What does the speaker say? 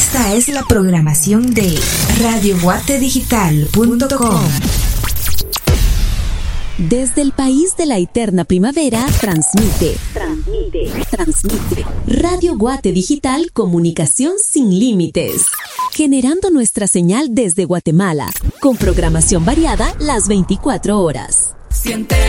Esta es la programación de radioguatedigital.com. Desde el país de la eterna primavera, transmite. Radio Guate Digital, comunicación sin límites. Generando nuestra señal desde Guatemala, con programación variada las 24 horas. Siente